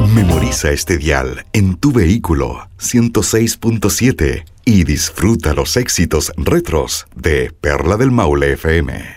Memoriza este dial en tu vehículo 106.7 y disfruta los éxitos retros de Perla del Maule FM.